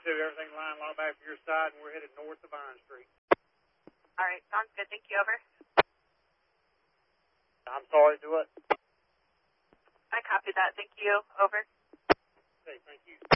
everything lined along back to your side, and we're headed north of Vine Street. All right, sounds good. Thank you, over. I'm sorry, do it. I copied that. Thank you, over. Okay, thank you.